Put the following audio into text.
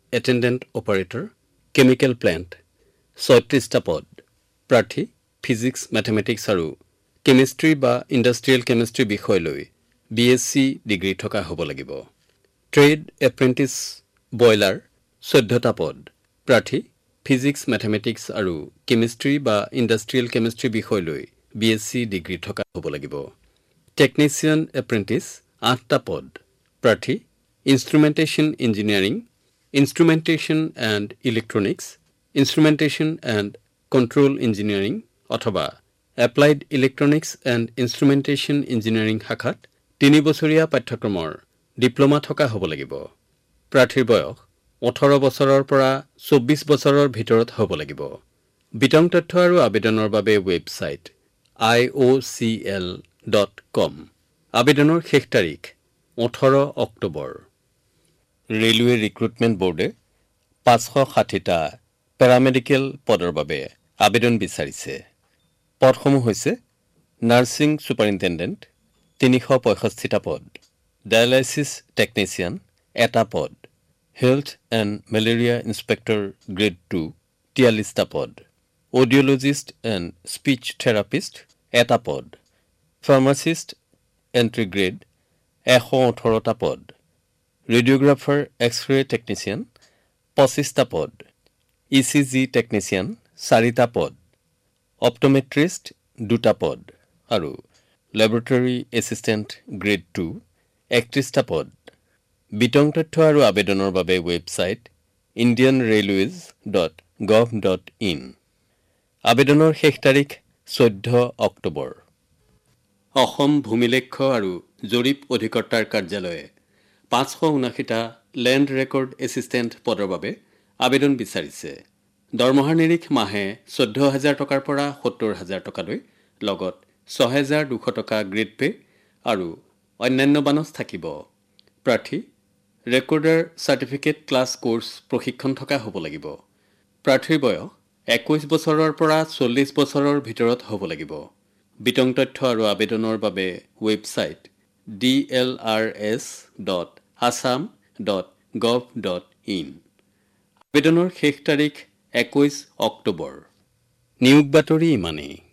attendant operator chemical plant ৩৬টা পদ প্ৰাৰ্থী physics mathematics আৰু কেমিষ্ট্ৰি বা ইণ্ডাষ্ট্ৰিয়েল কেমিষ্ট্ৰি বিষয় লৈ BSc ডিগ্ৰী থকা হ'ব লাগিব ট্ৰেড এপ্ৰেণ্টিছ বয়লাৰ ১৪টা পদ প্ৰাৰ্থী ফিজিক্স মেথমেটিক্স আৰু কেমিষ্ট্ৰি বা ইণ্ডাষ্ট্ৰিয়েল কেমিষ্ট্ৰি বিষয় লৈ BSc ডিগ্ৰী থকা হ'ব লাগিব টেকনিচিয়ান এপ্ৰেণ্টিছ ৮টা পদ প্ৰাৰ্থী ইনষ্ট্ৰুমেণ্টেশ্যন engineering ইনষ্ট্ৰুমেণ্টেশ্যন and electronics ইনষ্ট্ৰুমেণ্টেশ্যন and control engineering অথবা এপ্লাইড ইলেক্ট্ৰনিক্স এণ্ড ইনষ্ট্ৰুমেণ্টেশ্যন ইঞ্জিনিয়াৰিং শাখাত ৩ বছৰীয়া পাঠ্যক্ৰমৰ ডিপ্ল'মা থকা হ'ব লাগিব প্ৰাৰ্থীৰ বয়স ১৮ বছৰৰ পৰা ২৪ বছৰৰ ভিতৰত হ'ব লাগিব বিতং তথ্য আৰু আবেদনৰ বাবে ৱেবছাইট iocl.com আবেদনৰ শেষ তাৰিখ ১৮ অক্টোবৰ ৰেলৱে ৰিক্ৰুটমেণ্ট বোৰ্ডে ৫৬০টা পেৰামেডিকেল পদৰ বাবে আবেদন বিচাৰিছে পদসমূহ হৈছে নাৰ্ছিং ছুপাৰিণ্টেণ্ডেণ্ট ৩৬৫টা পদ ডায়ালাইচিছ টেকনিচিয়ান এটা পদ health and malaria inspector grade 2 ৪৩টা পদ অডিঅ'লজিষ্ট এণ্ড স্পীচ থেৰাপিষ্ট এটা পদ ফাৰ্মাচিষ্ট এণ্ট্ৰি গ্ৰেড ১১৮টা পদ ৰেডিঅ'গ্ৰাফাৰ এক্স-ৰে টেকনিচিয়ান ২৫টা পদ ECG টেকনিচিয়ান ৪টা পদ অপ্টোমেট্ৰিষ্ট 2টা পদ আৰু লেবৰেটৰী এছিষ্টেণ্ট গ্ৰেড 2 ৩১টা পদ বিতং তথ্য আৰু আবেদনৰ বাবে ৱেবছাইট indianrailways.gov.in আবেদনৰ শেষ তাৰিখ ১৪ অক্টোবৰ অসম ভূমিলেখ্য আৰু জৰীপ অধিকৰ্তাৰ কাৰ্যালয়ে ৫৭৯টা লেণ্ড ৰেকৰ্ড এছিষ্টেণ্ট পদৰ বাবে আবেদন বিচাৰিছে দৰমহাৰ নিৰিখ মাহে ১৪,০০০ টকাৰ পৰা ৭০,০০০ টকালৈ লগত ৬,২০০ টকা গ্ৰেড পে আৰু অন্যান্য বানচ থাকিব প্ৰাৰ্থী ৰেকৰ্ডাৰ চাৰ্টিফিকেট ক্লাছ কোৰ্চ প্ৰশিক্ষণ থকা হ'ব লাগিব প্ৰাৰ্থীৰ বয়স ২১ বছৰৰ পৰা ৪০ বছৰৰ ভিতৰত হ'ব লাগিব বিতং তথ্য আৰু আবেদনৰ বাবে ৱেবছাইট dlrs.assam.gov.in আবেদনৰ শেষ তাৰিখ ২১ অক্টোবৰ নিয়োগ বাতৰি ইমানেই